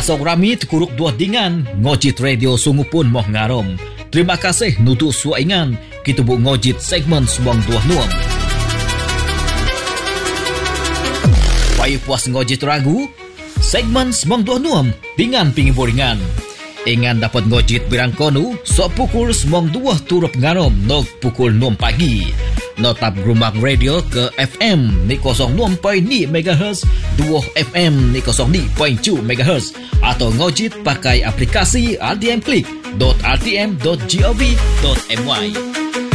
Pasok rami tekuruk dua dingan, ngojit radio sungu pun moh ngarom. Terima kasih nutu suaingan, kita bu ngojit segmen semong dua nuam. Payu puas ngojit ragu, segmen semong dua nuam, dingan pingi boringan. Ingan dapat ngojit birang konu, sok pukul semong dua turut ngarom, nok pukul 6 pagi. Notap Grumak Radio ke FM ni 06.2 MHz, 2 FM ni 02.2 MHz atau ngojit pakai aplikasi RTM Click.rtm.gov.my.